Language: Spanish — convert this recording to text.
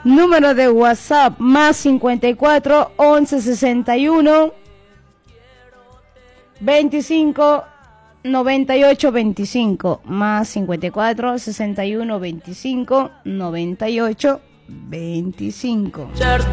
Número de WhatsApp más 54 11 61 25 98 25 más 54 61 25 98 25.